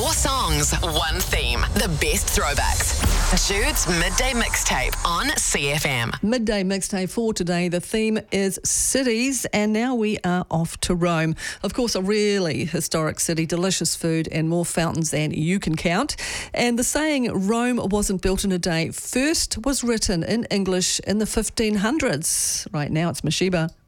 4 songs, one theme. The best throwbacks. Jude's Midday Mixtape on CFM. Midday Mixtape for today. The theme is cities, and now we are off to Rome. Of course, a really historic city, delicious food and more fountains than you can count. And the saying, Rome wasn't built in a day, first was written in English in the 1500s. Right now it's Mashiba.